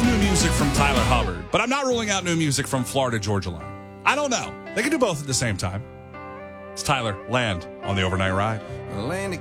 love new music from Tyler Hubbard, but I'm not ruling out new music from Florida Georgia Line. I don't know. They can do both at the same time. It's Tyler, Land on the Overnight Ride. Land